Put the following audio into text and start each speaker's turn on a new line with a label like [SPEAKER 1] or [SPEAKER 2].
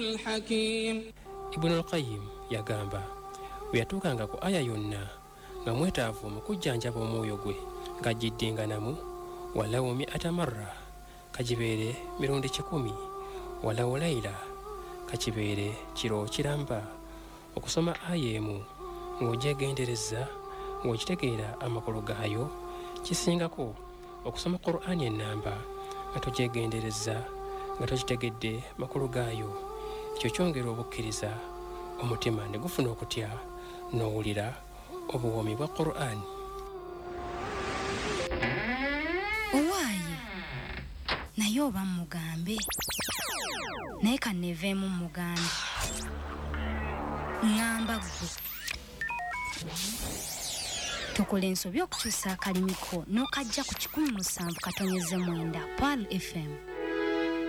[SPEAKER 1] الحكيم.
[SPEAKER 2] Ibn al-Qayyim yagamba bwe yatuukanga ku aya yonna nga mwetaavu mu kujjanjaba omwoyo gwe ng'ajjiddenga namu walawo mi'ata marra kajibeere mirundi 10 walawo layla kakibeere kiro kiramba okusoma aya emu ng'ogyegendereza ng'okitegeera amakulu gaayo kisingako okusoma Qur'ani ennamba nga togyegendereza nga tokitegedde makulu gaayo. Ekyo kyongera obukkiriza omutima ne gufuna okutya n'owulira obuwoomi bwa Qur'ani.
[SPEAKER 3] Owaaye naye oba mugambe naye kanneeveemu mugambe ŋŋamba ggwe tukola ensobi okukyusa akalimiko n'okajja ku 17.9 Pearl FM.